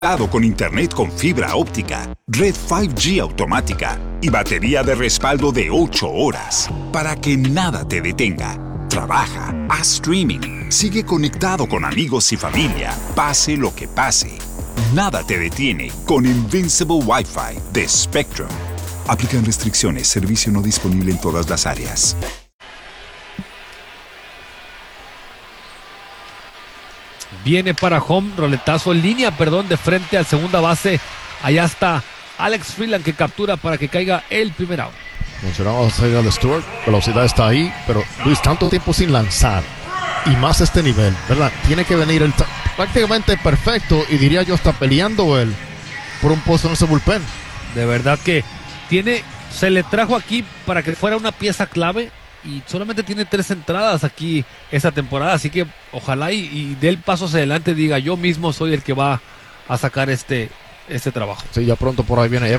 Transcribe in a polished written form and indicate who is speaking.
Speaker 1: Con internet con fibra óptica, red 5G automática y batería de respaldo de 8 horas para que nada te detenga. Trabaja, haz streaming, sigue conectado con amigos y familia, pase lo que pase. Nada te detiene con Invincible Wi-Fi de Spectrum. Aplican restricciones, servicio no disponible en todas las áreas.
Speaker 2: Viene para home, roletazo en línea, de frente al segunda base. Allá está Alex Freeland que captura para que caiga el primer out.
Speaker 3: Mencionamos a de Stewart, velocidad está ahí, pero Luis, tanto tiempo sin lanzar y más este nivel, ¿verdad? Tiene que venir el prácticamente perfecto y diría yo hasta peleando él por un puesto en ese bullpen.
Speaker 2: De verdad que se le trajo aquí para que fuera una pieza clave y solamente tiene 3 entradas aquí esta temporada, así que ojalá y dé el paso hacia adelante, diga yo mismo soy el que va a sacar este trabajo.
Speaker 3: Sí, ya pronto por ahí viene